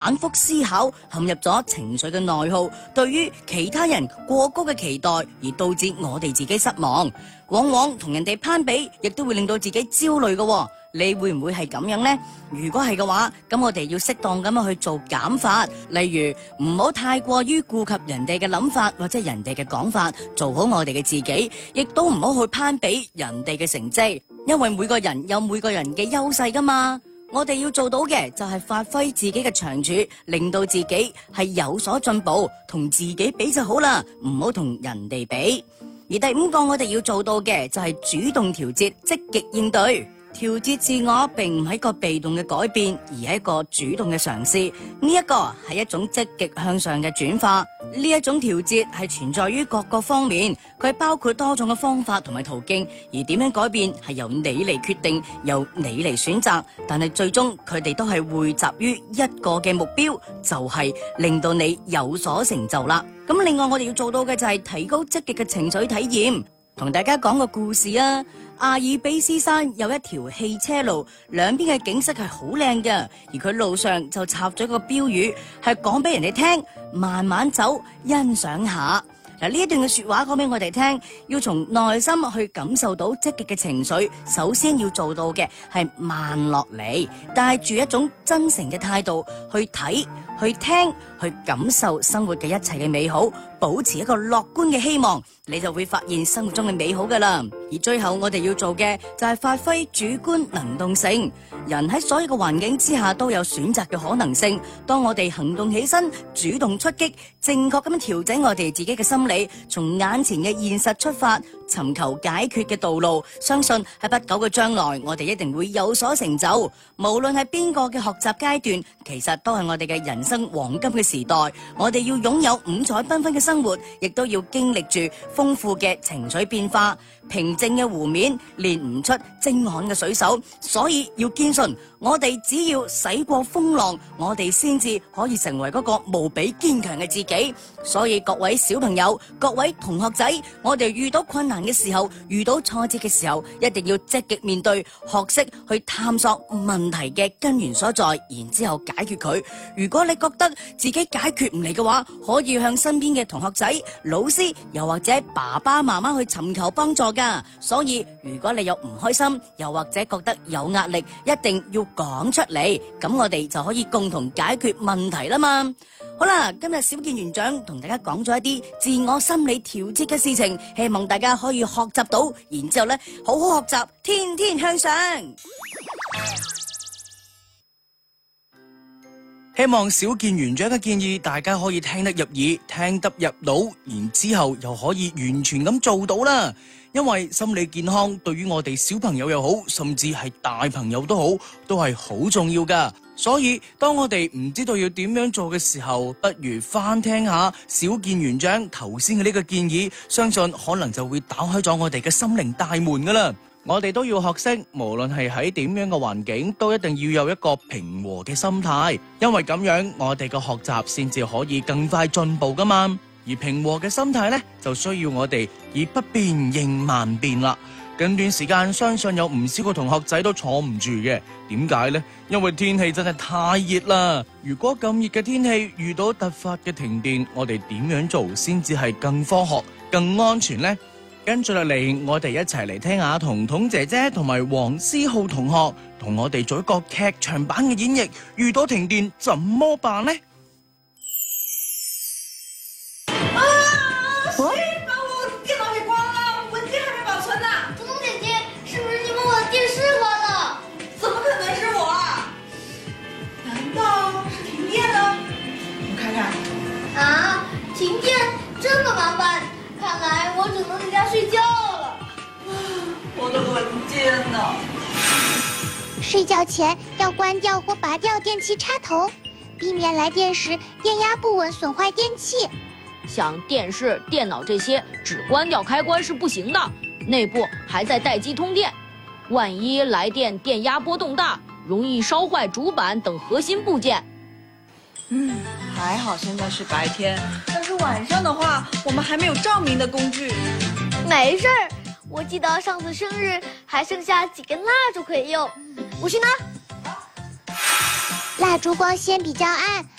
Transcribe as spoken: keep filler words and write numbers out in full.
反覆思考，陷入咗情緒嘅內耗，對於其他人過高嘅期待，而導致我哋自己失望。往往同人哋攀比，亦都會令到自己焦慮嘅。你會唔會係咁樣呢？如果係嘅話，咁我哋要適當咁樣去做減法，例如唔好太過於顧及人哋嘅諗法或者人哋嘅講法，做好我哋嘅自己，亦都唔好去攀比人哋嘅成績，因為每個人有每個人嘅優勢噶嘛。我哋要做到嘅就係發揮自己嘅長處，令到自己係有所進步，同自己比就好啦，唔好同人哋比。而第五個我哋要做到嘅就係主動調節，積極應對。調節自我並唔係一個被動嘅改變，而係一個主動嘅嘗試。呢一個係一種積極向上嘅轉化。呢一種調節係存在於各個方面，佢包括多種嘅方法同埋途徑。而點樣改變係由你嚟決定，由你嚟選擇。但係最終佢哋都係匯集於一個嘅目標，就係令到你有所成就啦。咁另外我哋要做到嘅就係提高積極嘅情緒體驗。同大家講個故事啊。阿爾卑斯山有一條汽車路，兩邊嘅景色係好靚嘅，而佢路上就插咗個標語，係講俾人哋聽，慢慢走，欣賞下。嗱，呢一段嘅說話講俾我哋聽，要從內心去感受到積極嘅情緒，首先要做到嘅係慢落嚟，帶住一種真誠嘅態度去睇、去聽、去感受生活嘅一切嘅美好，保持一個樂觀嘅希望，你就會發現生活中嘅美好噶啦。而最後我哋要做嘅就係發揮主觀能動性。人喺所有嘅環境之下都有選擇嘅可能性。當我哋行動起身，主動出擊，正確咁調整我哋自己嘅心理，從眼前嘅現實出發，尋求解決嘅道路，相信喺不久嘅將來，我哋一定會有所成就。無論係邊個嘅學習階段，其實都係我哋嘅人生黃金嘅時代。我哋要擁有五彩繽紛嘅生活，亦都要經歷住豐富嘅情緒變化。平靜嘅湖面練唔出精悍嘅水手，所以要堅信，我哋只要駛過風浪，我哋先至可以成為嗰個無比堅強嘅自己。所以各位小朋友、各位同學仔，我哋遇到困難嘅時候，遇到挫折嘅時候，一定要積極面對，學識去探索問題嘅根源所在，然之後解決佢。如果你覺得自己解決唔嚟嘅話，可以向身邊嘅同學仔、老師，又或者爸爸媽媽去尋求幫助噶。所以如果你有唔開心，又或者覺得有壓力，一定要講出嚟，咁我哋就可以共同解決問題啦嘛。好啦，今日小健園長同大家講咗一啲自我心理調節嘅事情，希望大家可以學習到，然之後咧好好學習，天天向上。 希望小健園長嘅建議大家可以聽得入耳，聽得入腦，然之後又可以完全咁做到啦。因為心理健康對於我哋小朋友又好，甚至係大朋友都好，都係好重要噶。所以當我哋唔知道要點樣做嘅時候，不如翻聽下小健園長頭先嘅呢個建議，相信可能就會打開咗我哋嘅心靈大門噶啦。我哋都要學識，無論係喺點樣嘅環境，都一定要有一個平和嘅心態，因為咁樣我哋嘅學習先至可以更快進步噶嘛。而平和嘅心態呢，就需要我哋以不變應萬變啦。近段時間相信有唔少個同學仔都坐唔住嘅，點解呢？因為天氣真係太熱啦。如果咁熱嘅天氣遇到突發嘅停電，我哋點樣做先至係更科學、更安全呢？跟住落嚟，我哋一齊嚟聽下彤彤姐姐同埋黃思浩同學同我哋做一個劇場版嘅演繹。遇到停電怎麼辦呢？ 睡觉了， 我的文件呢？ 睡觉前要关掉或拔掉电器插头，避免来电时电压不稳损坏电器。 像电视、电脑这些，只关掉开关是不行的，内部还在待机通电，万一来电电压波动大，容易烧坏主板等核心部件。 嗯，还好现在是白天，但是晚上的话，我们还没有照明的工具。 没事儿，我记得上次生日还剩下几根蜡烛可以用，我去拿。 蜡烛光线比较暗，